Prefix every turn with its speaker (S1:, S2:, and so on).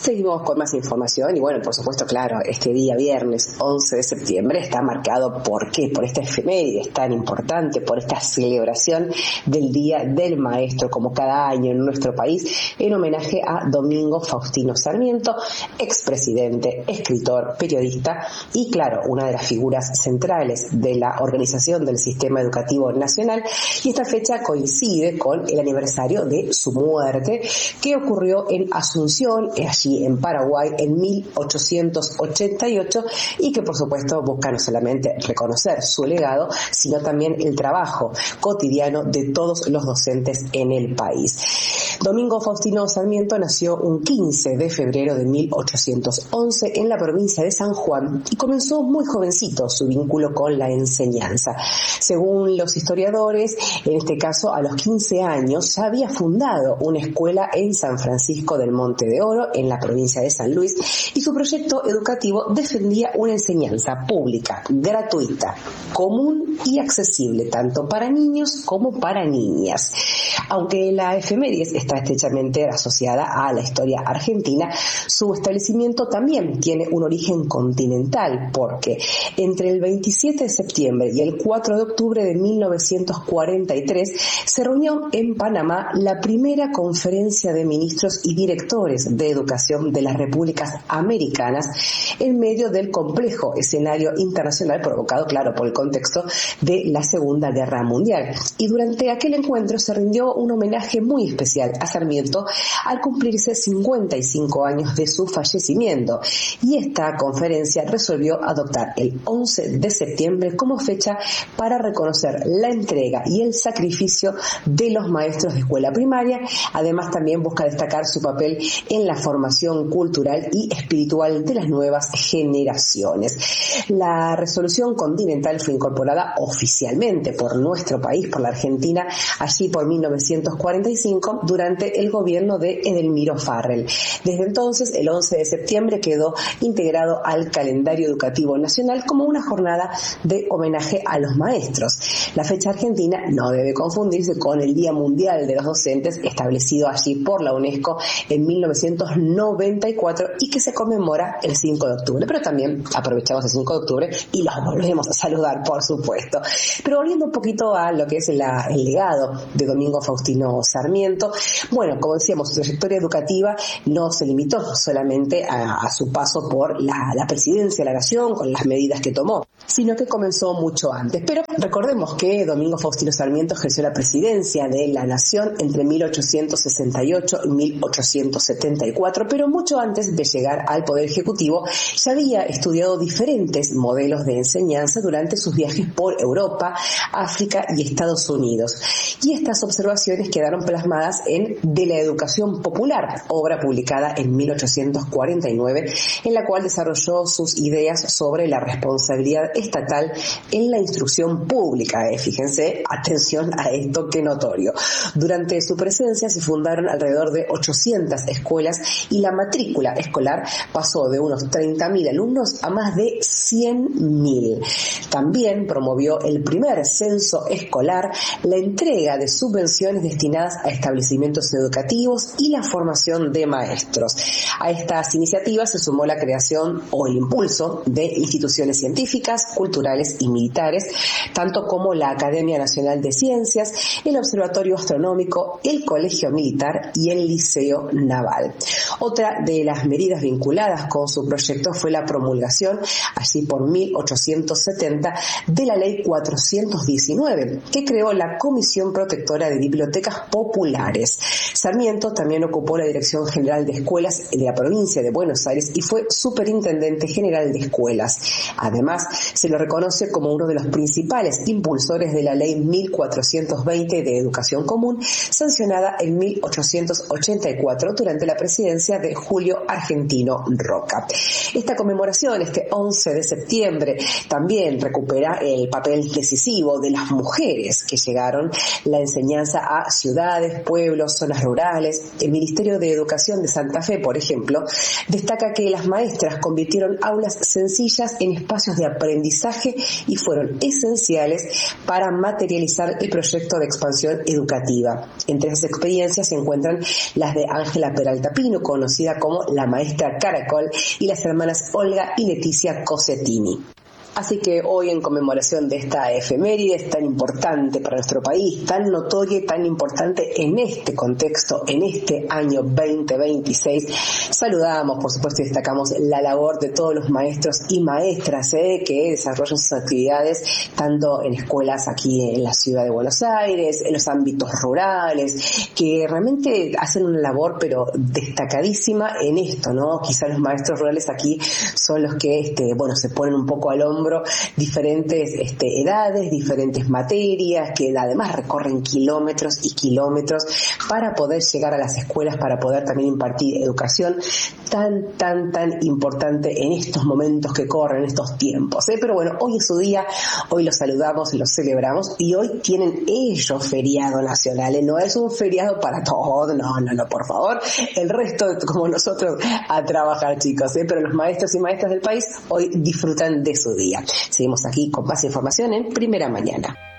S1: Seguimos con más información y bueno, por supuesto, claro, este día viernes 11 de septiembre está marcado ¿por qué? Por esta efeméride tan importante, por esta celebración del Día del Maestro, como cada año en nuestro país, en homenaje a Domingo Faustino Sarmiento, expresidente, escritor, periodista y, claro, una de las figuras centrales de la organización del sistema educativo nacional. Y esta fecha coincide con el aniversario de su muerte, que ocurrió en Asunción, allí en Paraguay, en 1888, y que por supuesto busca no solamente reconocer su legado, sino también el trabajo cotidiano de todos los docentes en el país. Domingo Faustino Sarmiento nació un 15 de febrero de 1811 en la provincia de San Juan y comenzó muy jovencito su vínculo con la enseñanza. Según los historiadores, en este caso a los 15 años ya había fundado una escuela en San Francisco del Monte de Oro, en la provincia de San Luis, y su proyecto educativo defendía una enseñanza pública, gratuita, común y accesible, tanto para niños como para niñas. Aunque la efeméride está estrechamente asociada a la historia argentina, su establecimiento también tiene un origen continental, porque entre el 27 de septiembre y el 4 de octubre de 1943 se reunió en Panamá la primera conferencia de ministros y directores de educación de las repúblicas americanas en medio del complejo escenario internacional provocado, claro, por el contexto de la Segunda Guerra Mundial. Y durante aquel encuentro se rindió un homenaje muy especial a Sarmiento al cumplirse 55 años de su fallecimiento. Y esta conferencia resolvió adoptar el 11 de septiembre como fecha para reconocer la entrega y el sacrificio de los maestros de escuela primaria. Además, también busca destacar su papel en la formación cultural y espiritual de las nuevas generaciones. La resolución continental fue incorporada oficialmente por nuestro país, por la Argentina, allí por 1945, durante el gobierno de Edelmiro Farrell. Desde entonces, el 11 de septiembre quedó integrado al calendario educativo nacional como una jornada de homenaje a los maestros. La fecha argentina no debe confundirse con el Día Mundial de los Docentes, establecido allí por la UNESCO en 1994 y que se conmemora el 5 de octubre. Pero también aprovechamos el 5 de octubre y los volvemos a saludar, por supuesto. Pero volviendo un poquito a lo que es el legado de Domingo Faustino Sarmiento, bueno, como decíamos, su trayectoria educativa no se limitó solamente a su paso por la presidencia de la Nación con las medidas que tomó, sino que comenzó mucho antes. Pero recordemos que Domingo Faustino Sarmiento ejerció la presidencia de la Nación entre 1868 y 1874, pero mucho antes de llegar al Poder Ejecutivo ya había estudiado diferentes modelos de enseñanza durante sus viajes por Europa, África y Estados Unidos. Y estas observaciones quedaron plasmadas en De la Educación Popular, obra publicada en 1849, en la cual desarrolló sus ideas sobre la responsabilidad estatal en la instrucción pública. Fíjense, atención a esto, que notorio. Durante su presencia se fundaron alrededor de 800 escuelas y la matrícula escolar pasó de unos 30.000 alumnos a más de 100.000. También promovió el primer censo escolar, la entrega de subvenciones destinadas a establecimientos educativos y la formación de maestros. A estas iniciativas se sumó la creación o el impulso de instituciones científicas, culturales y militares, tanto como la Academia Nacional de Ciencias, el Observatorio Astronómico, el Colegio Militar y el Liceo Naval. Otra de las medidas vinculadas con su proyecto fue la promulgación, allí por 1870, de la Ley 419, que creó la Comisión Protectora de Bibliotecas Populares. Sarmiento también ocupó la Dirección General de Escuelas de la provincia de Buenos Aires y fue Superintendente General de Escuelas. Además, se lo reconoce como uno de los principales impulsores de la Ley 1420 de Educación Común, sancionada en 1884 durante la presidencia de Julio Argentino Roca. Esta conmemoración, este 11 de septiembre, también recupera el papel decisivo de las mujeres que llegaron la enseñanza a ciudades, pueblos, zonas rurales. El Ministerio de Educación de Santa Fe, por ejemplo, destaca que las maestras convirtieron aulas sencillas en espacios de aprendizaje y fueron esenciales para materializar el proyecto de expansión educativa. Entre esas experiencias se encuentran las de Ángela Peralta Pino, conocida como la maestra Caracol, y las hermanas Olga y Leticia Cosetini. Así que hoy, en conmemoración de esta efeméride tan importante para nuestro país, tan notoria y tan importante en este contexto, en este año 2026, saludamos, por supuesto, y destacamos la labor de todos los maestros y maestras que desarrollan sus actividades tanto en escuelas aquí en la ciudad de Buenos Aires, en los ámbitos rurales, que realmente hacen una labor pero destacadísima en esto, ¿no? Quizá los maestros rurales aquí son los que se ponen un poco al hombro diferentes edades, diferentes materias, que además recorren kilómetros y kilómetros para poder llegar a las escuelas, para poder también impartir educación tan importante en estos momentos que corren, en estos tiempos, Pero bueno, hoy es su día, hoy los saludamos, los celebramos, y hoy tienen ellos feriado nacional, no es un feriado para todos, no, por favor, el resto, como nosotros, a trabajar, chicos, Pero los maestros y maestras del país hoy disfrutan de su día. Seguimos aquí con más información en Primera Mañana.